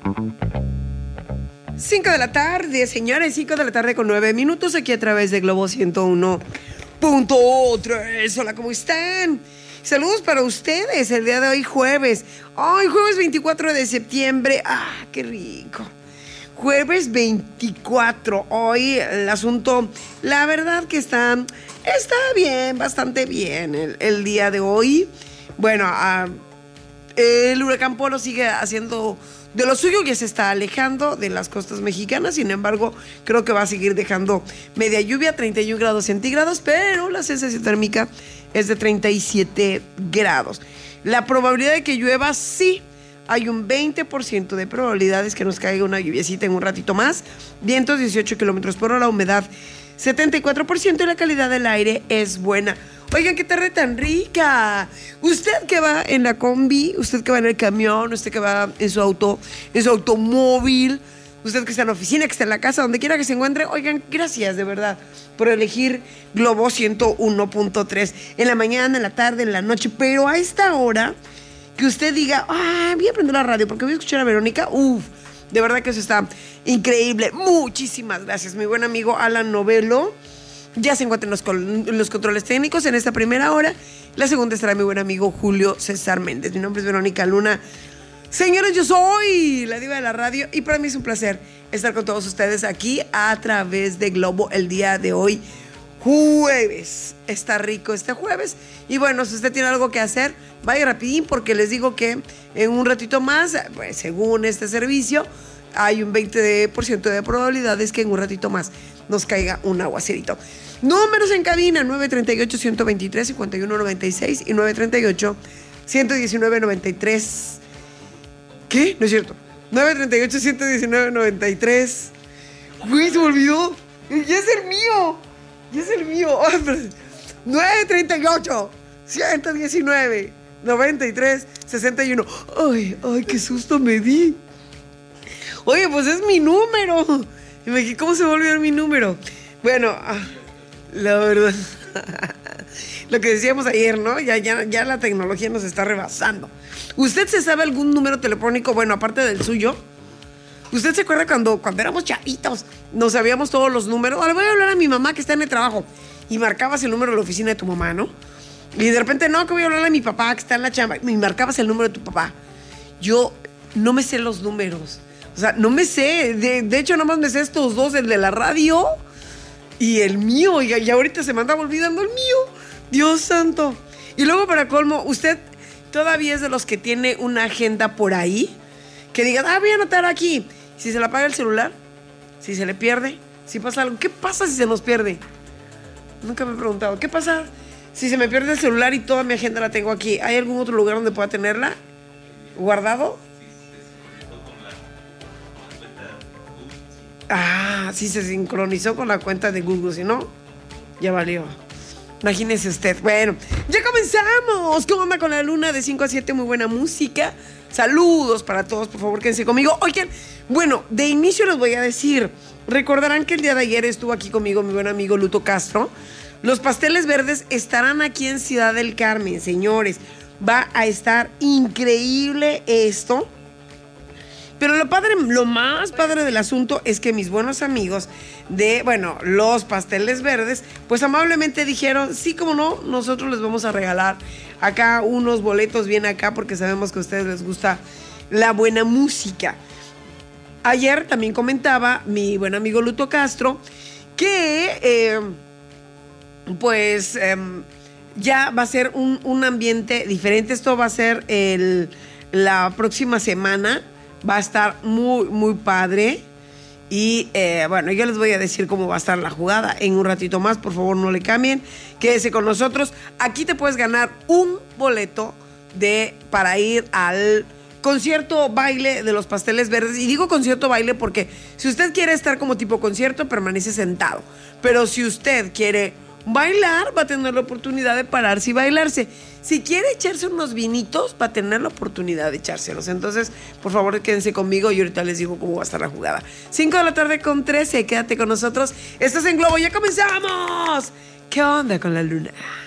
5 de la tarde, señores, 5 de la tarde con 9 minutos aquí a través de Globo 101.3. Hola, ¿cómo están? Saludos para ustedes el día de hoy, jueves. Ay, jueves 24 de septiembre. Ah, qué rico. Jueves 24. Hoy el asunto, la verdad que está bien, bastante bien el día de hoy. Bueno, el huracán Polo sigue haciendo de lo suyo, ya se está alejando de las costas mexicanas. Sin embargo, creo que va a seguir dejando media lluvia, 31 grados centígrados, pero la sensación térmica es de 37 grados. La probabilidad de que llueva, sí, hay un 20% de probabilidades que nos caiga una lluviecita en un ratito más. Vientos 18 kilómetros por hora, humedad 74% y la calidad del aire es buena. Oigan, qué tarde tan rica. Usted que va en la combi, usted que va en el camión, usted que va en su auto, en su automóvil, usted que está en la oficina, que está en la casa, donde quiera que se encuentre, oigan, gracias de verdad por elegir Globo 101.3 en la mañana, en la tarde, en la noche, pero a esta hora que usted diga, voy a prender la radio porque voy a escuchar a Verónica, de verdad que eso está increíble. Muchísimas gracias, mi buen amigo Alan Novelo. Ya se encuentran los controles técnicos en esta primera hora. La segunda estará mi buen amigo Julio César Méndez. Mi nombre es Verónica Luna. Señores, yo soy la diva de la radio y para mí es un placer estar con todos ustedes aquí a través de Globo el día de hoy, jueves. Está rico este jueves. Y bueno, si usted tiene algo que hacer, vaya rapidín porque les digo que en un ratito más, pues, según este servicio, hay un 20% de probabilidades que en un ratito más nos caiga un aguacerito. Números en cabina, 938-123-5196 y 938-119-93. ¿Qué? No es cierto. 938-119-93. Uy, se me olvidó. Ya es el mío. Ya es el mío. 938-119-93-61. Ay, qué susto me di. Oye, pues es mi número. ¿Cómo se va a olvidar mi número? Bueno, la verdad, lo que decíamos ayer, ¿no? Ya la tecnología nos está rebasando. ¿Usted se sabe algún número telefónico, bueno, aparte del suyo? ¿Usted se acuerda cuando éramos chavitos? Nos sabíamos todos los números. Ahora voy a hablar a mi mamá que está en el trabajo. Y marcabas el número de la oficina de tu mamá, ¿no? Y de repente, no, que voy a hablar a mi papá que está en la chamba. Y marcabas el número de tu papá. Yo no me sé los números. O sea, no me sé. De hecho, nomás me sé estos dos, el de la radio y el mío. Y ahorita se me andaba olvidando el mío. Dios santo. Y luego, para colmo, usted todavía es de los que tiene una agenda por ahí. Que diga, voy a anotar aquí. Si se le apaga el celular, si se le pierde, si pasa algo. ¿Qué pasa si se nos pierde? Nunca me he preguntado. ¿Qué pasa si se me pierde el celular y toda mi agenda la tengo aquí? ¿Hay algún otro lugar donde pueda tenerla guardado? Sí se sincronizó con la cuenta de Google, si no, ya valió. Imagínese usted. Bueno, ya comenzamos. ¿Cómo anda con la luna? De 5 a 7, muy buena música. Saludos para todos, por favor, quédense conmigo. Oigan, bueno, de inicio les voy a decir, recordarán que el día de ayer estuvo aquí conmigo mi buen amigo Luto Castro. Los pasteles verdes estarán aquí en Ciudad del Carmen, señores. Va a estar increíble esto. Pero lo más padre del asunto es que mis buenos amigos de, los pasteles verdes, pues amablemente dijeron, sí, como no, nosotros les vamos a regalar acá unos boletos bien acá porque sabemos que a ustedes les gusta la buena música. Ayer también comentaba mi buen amigo Luto Castro que, ya va a ser un ambiente diferente. Esto va a ser la próxima semana. Va a estar muy, muy padre. Y yo les voy a decir cómo va a estar la jugada en un ratito más. Por favor, no le cambien. Quédese con nosotros. Aquí te puedes ganar un boleto para ir al concierto baile de los pasteles verdes. Y digo concierto baile porque si usted quiere estar como tipo concierto, permanece sentado. Pero si usted quiere bailar, va a tener la oportunidad de pararse y bailarse. Si quiere echarse unos vinitos, va a tener la oportunidad de echárselos. Entonces, por favor, quédense conmigo y ahorita les digo cómo va a estar la jugada. 5 de la tarde con 13, quédate con nosotros. Estás en Globo, ya comenzamos. ¿Qué onda con la luna?